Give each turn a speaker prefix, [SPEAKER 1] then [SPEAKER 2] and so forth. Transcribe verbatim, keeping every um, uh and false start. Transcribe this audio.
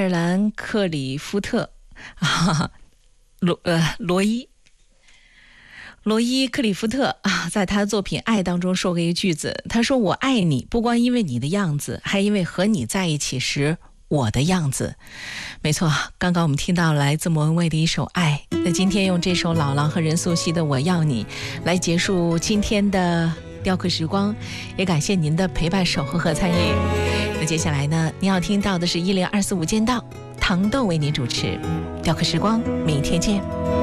[SPEAKER 1] 尔兰克里夫特啊，罗呃罗伊。罗伊·克里夫特啊，在他的作品《爱》当中说过一个句子，他说：“我爱你，不光因为你的样子，还因为和你在一起时我的样子。”没错，刚刚我们听到来自莫文蔚的一首《爱》，那今天用这首老狼和任素汐的《我要你》来结束今天的雕刻时光，也感谢您的陪伴、守候和参与。那接下来呢，您要听到的是一零二四五间道，糖豆为您主持雕刻时光，明天见。